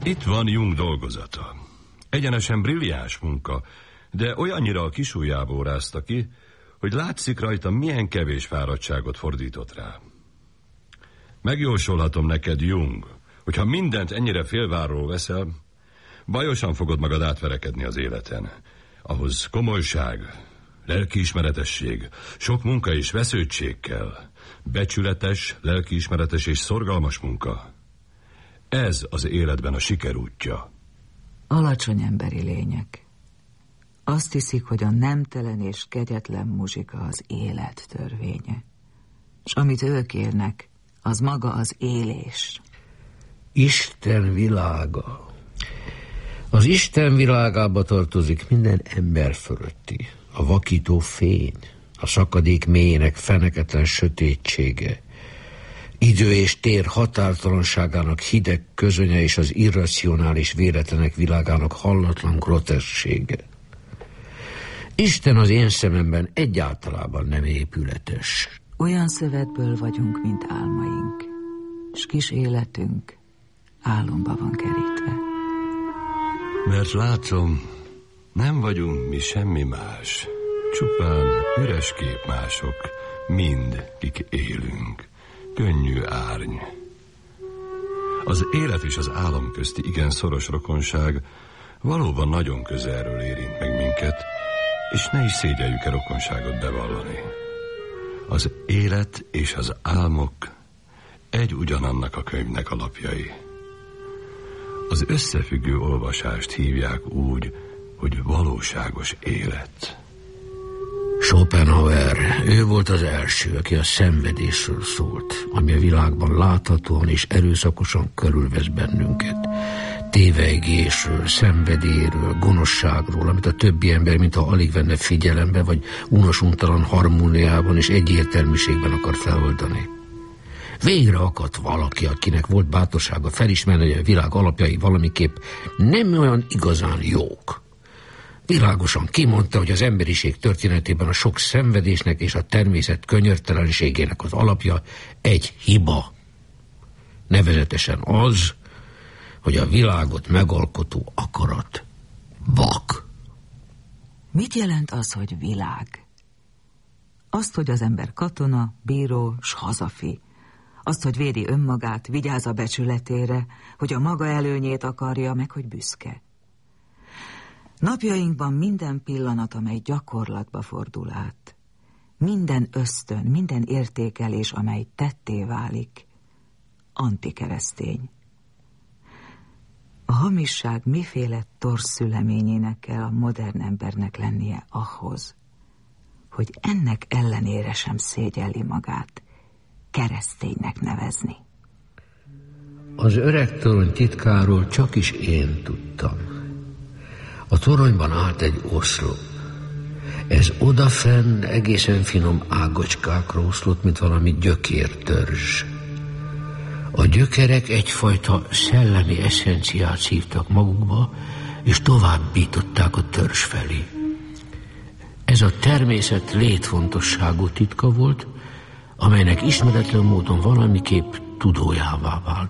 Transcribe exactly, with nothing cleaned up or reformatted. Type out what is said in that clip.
Itt van Jung dolgozata. Egyenesen brilliáns munka, de olyannyira a kisujjába órázta ki, hogy látszik rajta, milyen kevés fáradtságot fordított rá. Megjósolhatom neked, Jung, hogyha mindent ennyire félvárról veszel, bajosan fogod magad átverekedni az életen. Ahhoz komolyság, lelkiismeretesség, sok munka és vesződtség kell. Becsületes, lelkiismeretes és szorgalmas munka. Ez az életben a siker útja. Alacsony emberi lények. Azt hiszik, hogy a nemtelen és kegyetlen muzsika az élet törvénye. És amit ők érnek, az maga az élés. Isten világa. Az Isten világába tartozik minden ember fölötti. A vakító fény, a szakadék mélyének feneketlen sötétsége, idő és tér határtalanságának hideg közönye és az irracionális véletlenek világának hallatlan groteszsége. Isten az én szememben egyáltalában nem épületes. Olyan szövetből vagyunk, mint álmaink, s kis életünk álomba van kerítve. Mert látom, nem vagyunk mi semmi más, csupán üres képmások, mind, kik élünk, könnyű árny. Az élet és az álom közti igen szoros rokonság valóban nagyon közelről érint meg minket, és ne is szégyeljük-e rokonságot bevallani. Az élet és az álmok egy ugyanannak a könyvnek alapjai. Az összefüggő olvasást hívják úgy, hogy valóságos élet. Schopenhauer, ő volt az első, aki a szenvedésről szólt, ami a világban láthatóan és erőszakosan körülvesz bennünket. Tévejgésről, szenvedélyről, gonoszságról, amit a többi ember, mintha alig venne figyelembe, vagy unosuntalan harmóniában és egyértelműségben akar feloldani. Végre akadt valaki, akinek volt bátorsága felismerni, hogy a világ alapjai valamiképp nem olyan igazán jók. Világosan kimondta, hogy az emberiség történetében a sok szenvedésnek és a természet könyörtelenségének az alapja egy hiba. Nevezetesen az, hogy a világot megalkotó akarat vak. Mit jelent az, hogy világ? Azt, hogy az ember katona, bíró s hazafi. Azt, hogy védi önmagát, vigyáz a becsületére, hogy a maga előnyét akarja, meg hogy büszke. Napjainkban minden pillanat, amely gyakorlatba fordul át, minden ösztön, minden értékelés, amely tetté válik, antikeresztény. A hamisság miféle torszüleményének kell a modern embernek lennie ahhoz, hogy ennek ellenére sem szégyelli magát kereszténynek nevezni. Az öreg torony titkáról csak is én tudtam. A toronyban állt egy oszlop. Ez odafenn egészen finom ágacskákra oszlott, mint valami gyökértörzs. A gyökerek egyfajta szellemi eszenciát szívtak magukba, és továbbították a törzs felé. Ez a természet létfontosságú titka volt, amelynek ismeretlen módon valamiképp tudójává váltam.